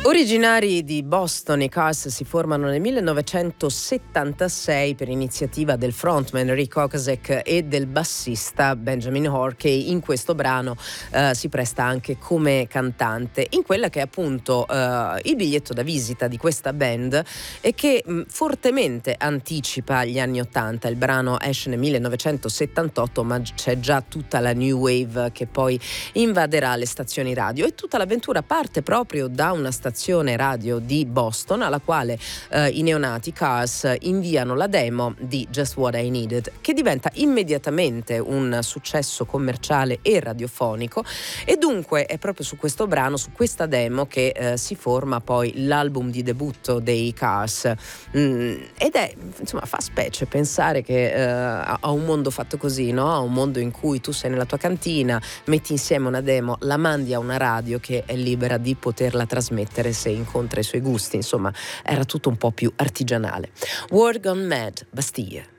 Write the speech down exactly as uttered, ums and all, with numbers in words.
Originari di Boston, i Cars si formano nel millenovecentosettantasei per iniziativa del frontman Rick Ocasek e del bassista Benjamin Orr, che in questo brano eh, si presta anche come cantante in quella che è appunto eh, il biglietto da visita di questa band e che mh, fortemente anticipa gli anni ottanta. Il brano esce nel millenovecentosettantotto, ma c'è già tutta la new wave che poi invaderà le stazioni radio, e tutta l'avventura parte proprio da una stazione radio di Boston alla quale eh, i neonati Cars inviano la demo di Just What I Needed, che diventa immediatamente un successo commerciale e radiofonico, e dunque è proprio su questo brano, su questa demo, che eh, si forma poi l'album di debutto dei Cars. Mm, ed è, insomma, fa specie pensare che eh, a un mondo fatto così, no? A un mondo in cui tu sei nella tua cantina, metti insieme una demo, la mandi a una radio che è libera di poterla trasmettere se incontra i suoi gusti. Insomma, era tutto un po' più artigianale. Word Gone Mad, Bastille.